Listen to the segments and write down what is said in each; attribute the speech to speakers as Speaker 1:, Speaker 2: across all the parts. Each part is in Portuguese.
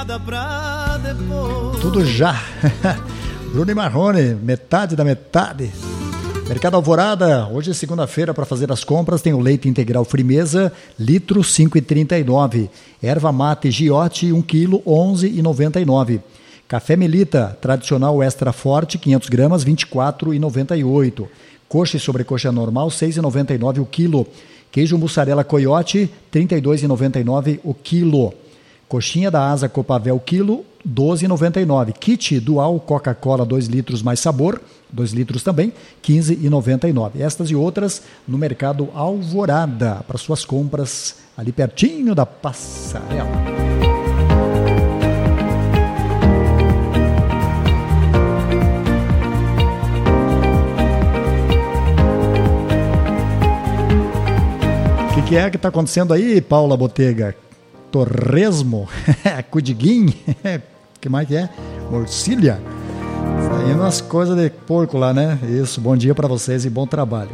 Speaker 1: Tudo já. Bruno e Marrone, metade da metade. Mercado Alvorada, hoje é segunda-feira, para fazer as compras, tem o leite integral Frimeza, litro 5,39. Erva mate Giote, 1 kg, 11,99. Café Melita, tradicional extra forte, 500 gramas, 24,98. Coxa e sobrecoxa normal, 6,99 o quilo. Queijo mussarela Coiote, 32,99 o quilo. Coxinha da Asa Copavel quilo, 12,99. Kit Dual Coca-Cola 2 litros mais sabor, 2 litros também, 15,99. Estas e outras no Mercado Alvorada, para suas compras ali pertinho da Passarela. O que é que está acontecendo aí, Paula Botega? Torresmo, cudiguinho, que mais que é? Morcilha, saindo as coisas de porco lá, né? Isso, bom dia para vocês e bom trabalho.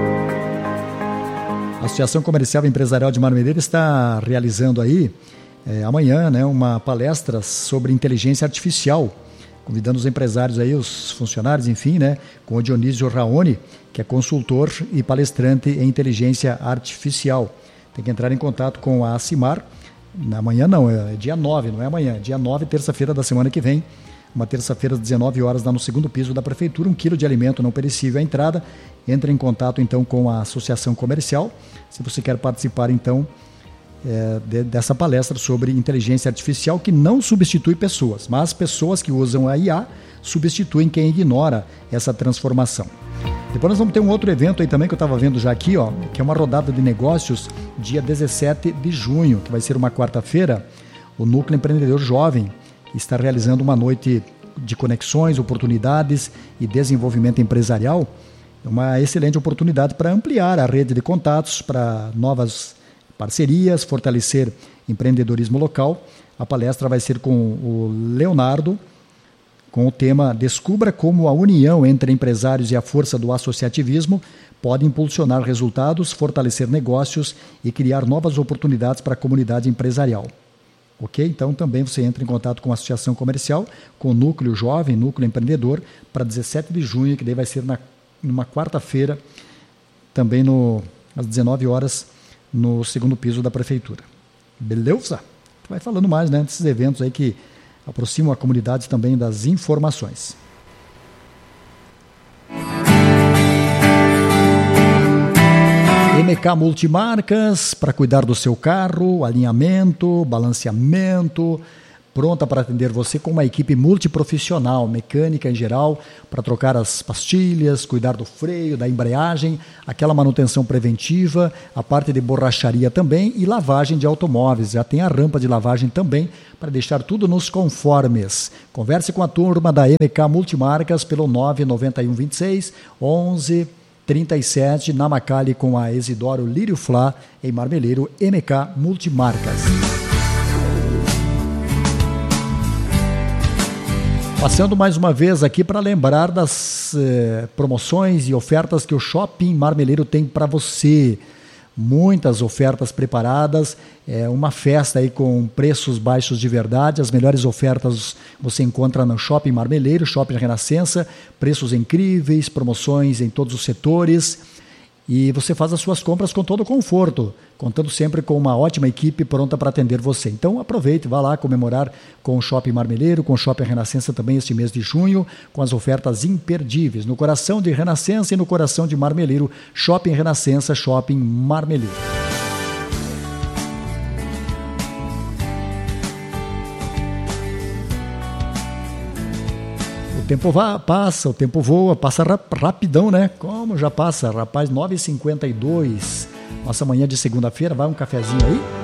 Speaker 1: A Associação Comercial e Empresarial de Marmeleiro está realizando aí, amanhã, né, uma palestra sobre inteligência artificial, convidando os empresários aí, os funcionários, enfim, né, com o Dionísio Raoni, que é consultor e palestrante em inteligência artificial. Tem que entrar em contato com a Acimar. Amanhã não, é dia 9, não é amanhã, dia 9, terça-feira da semana que vem, uma terça-feira às 19 horas, lá no segundo piso da Prefeitura, 1 quilo de alimento não perecível à entrada. Entre em contato então com a Associação Comercial, se você quer participar então dessa palestra sobre inteligência artificial, que não substitui pessoas, mas pessoas que usam a IA substituem quem ignora essa transformação. Depois nós vamos ter um outro evento aí também que eu estava vendo já aqui, ó, que é uma rodada de negócios dia 17 de junho, que vai ser uma quarta-feira. O Núcleo Empreendedor Jovem está realizando uma noite de conexões, oportunidades e desenvolvimento empresarial. É uma excelente oportunidade para ampliar a rede de contatos, para novas parcerias, fortalecer empreendedorismo local. A palestra vai ser com o Leonardo, com o tema Descubra como a união entre empresários e a força do associativismo pode impulsionar resultados, fortalecer negócios e criar novas oportunidades para a comunidade empresarial. Ok? Então também você entra em contato com a Associação Comercial, com o Núcleo Jovem, Núcleo Empreendedor, para 17 de junho, que daí vai ser numa quarta-feira, também às 19 horas, no segundo piso da Prefeitura. Beleza? Vai falando mais, né, desses eventos aí que aproximam a comunidade também das informações. MK Multimarcas, para cuidar do seu carro, alinhamento, balanceamento, pronta para atender você com uma equipe multiprofissional, mecânica em geral, para trocar as pastilhas, cuidar do freio, da embreagem, aquela manutenção preventiva, a parte de borracharia também e lavagem de automóveis. Já tem a rampa de lavagem também, para deixar tudo nos conformes. Converse com a turma da MK Multimarcas pelo 99126 1137, na Macali com a Isidoro Lírio Flá, em Marmeleiro, MK Multimarcas. Passando mais uma vez aqui para lembrar das promoções e ofertas que o Shopping Marmeleiro tem para você. Muitas ofertas preparadas, uma festa aí com preços baixos de verdade. As melhores ofertas você encontra no Shopping Marmeleiro, Shopping Renascença, preços incríveis, promoções em todos os setores. E você faz as suas compras com todo conforto, contando sempre com uma ótima equipe pronta para atender você. Então aproveite, vá lá comemorar com o Shopping Marmeleiro, com o Shopping Renascença também este mês de junho, com as ofertas imperdíveis. No coração de Renascença e no coração de Marmeleiro, Shopping Renascença, Shopping Marmeleiro. O tempo passa, o tempo voa, passa rapidão, né? Como já passa, rapaz, 9h52. Nossa manhã de segunda-feira, vai um cafezinho aí?